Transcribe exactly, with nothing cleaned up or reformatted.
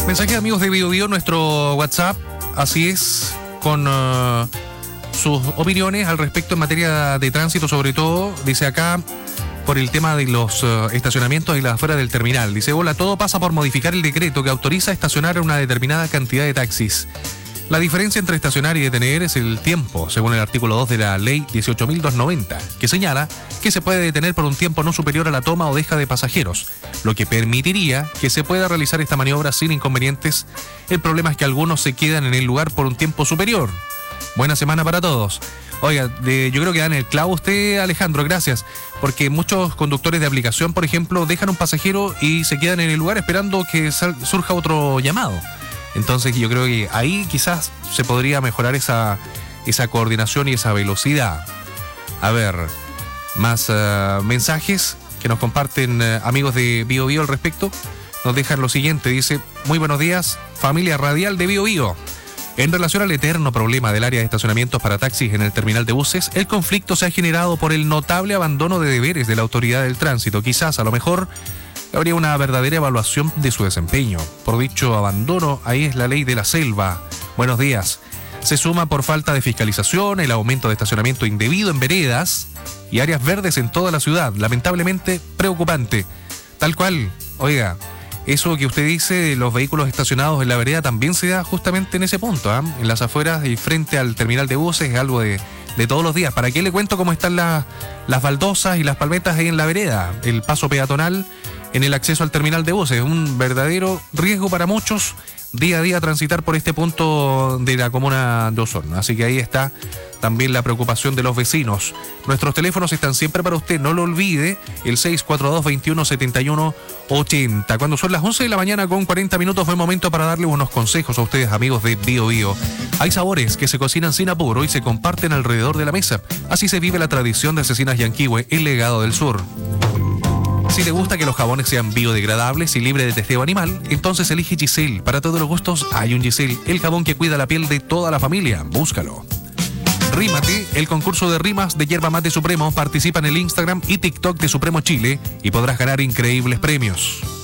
Mensaje de amigos de Bio Bio, nuestro WhatsApp, así es, con uh, sus opiniones al respecto en materia de tránsito, sobre todo, dice acá, por el tema de los uh, estacionamientos y las afueras del terminal. Dice, hola, todo pasa por modificar el decreto que autoriza estacionar una determinada cantidad de taxis. La diferencia entre estacionar y detener es el tiempo, según el artículo dos de la ley dieciocho mil doscientos noventa, que señala que se puede detener por un tiempo no superior a la toma o deja de pasajeros, lo que permitiría que se pueda realizar esta maniobra sin inconvenientes. El problema es que algunos se quedan en el lugar por un tiempo superior. Buena semana para todos. Oiga, de, yo creo que dan el clavo usted, Alejandro, gracias, porque muchos conductores de aplicación, por ejemplo, dejan un pasajero y se quedan en el lugar esperando que sal, surja otro llamado. Entonces yo creo que ahí quizás se podría mejorar esa, esa coordinación y esa velocidad. A ver, más uh, mensajes que nos comparten uh, amigos de Bio Bio al respecto. Nos dejan lo siguiente, dice, muy buenos días, familia radial de Bio Bio. En relación al eterno problema del área de estacionamientos para taxis en el terminal de buses, el conflicto se ha generado por el notable abandono de deberes de la autoridad del tránsito. Quizás, a lo mejor, habría una verdadera evaluación de su desempeño. Por dicho abandono, ahí es la ley de la selva. Buenos días. Se suma por falta de fiscalización, el aumento de estacionamiento indebido en veredas y áreas verdes en toda la ciudad. Lamentablemente preocupante. Tal cual, oiga, eso que usted dice de los vehículos estacionados en la vereda también se da justamente en ese punto, ¿eh? En las afueras y frente al terminal de buses, es algo de, de todos los días. ¿Para qué le cuento cómo están la, las baldosas y las palmetas ahí en la vereda? El paso peatonal en el acceso al terminal de buses, un verdadero riesgo para muchos día a día transitar por este punto de la comuna de Osorno. Así que ahí está también la preocupación de los vecinos. Nuestros teléfonos están siempre para usted, no lo olvide, el seis cuatro dos, veintiuno, setenta y uno, ochenta. Cuando son las once de la mañana con cuarenta minutos, fue momento para darle unos consejos a ustedes, amigos de Bio Bio. Hay sabores que se cocinan sin apuro y se comparten alrededor de la mesa. Así se vive la tradición de Cecinas Yanquihue, el legado del sur. Si te gusta que los jabones sean biodegradables y libres de testeo animal, entonces elige Giselle. Para todos los gustos hay un Giselle, el jabón que cuida la piel de toda la familia. Búscalo. Rímate, el concurso de rimas de Yerba Mate Supremo. Participa en el Instagram y TikTok de Supremo Chile y podrás ganar increíbles premios.